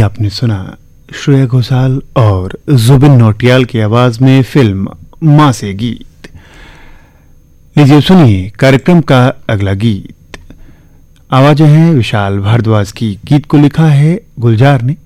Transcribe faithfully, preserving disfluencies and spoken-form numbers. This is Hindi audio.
आपने सुना श्रेया घोषाल और जुबिन नौटियाल की आवाज में फिल्म मां से गीत। लीजिए सुनिए कार्यक्रम का अगला गीत। आवाजें हैं विशाल भारद्वाज की। गीत को लिखा है गुलजार ने,